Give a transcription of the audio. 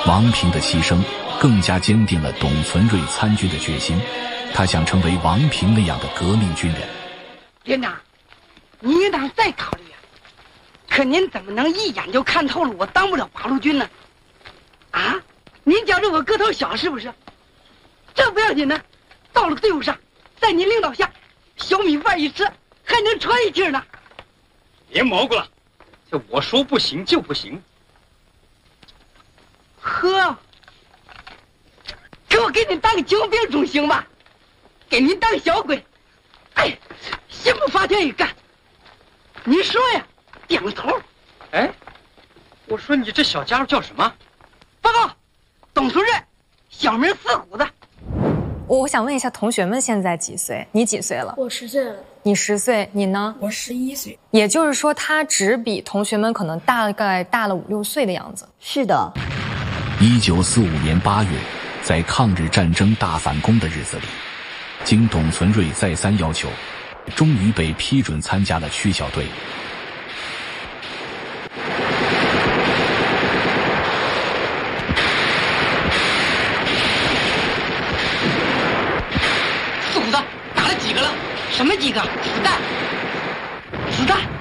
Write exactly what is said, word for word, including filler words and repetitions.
王平的牺牲更加坚定了董存瑞参军的决心，他想成为王平那样的革命军人。 连长，您应当再考虑啊！可您怎么能一眼就看透了我当不了八路军呢？啊，您觉着我个头小是不是？这不要紧呢，到了队伍上，在您领导下，小米饭一吃，还能喘一气呢。 别蘑菇了，这我说不行就不行。 呵，给我给您当个精兵总行吧？给您当小鬼，哎，心不发愿意干。您说呀，点个头。 哎，我说你这小家伙叫什么？ 报告，董存瑞，小名四虎子。 我想问一下，同学们现在几岁？你几岁了？ 我十岁了。 你十岁，你呢？ 我十一岁。 也就是说，他只比同学们可能大概大了五六岁的样子。 是的。 一九四五年八月，在抗日战争大反攻的日子里，经董存瑞再三要求，终于被批准参加了区小队。 四虎子打了几个了？什么几个？子弹，子弹。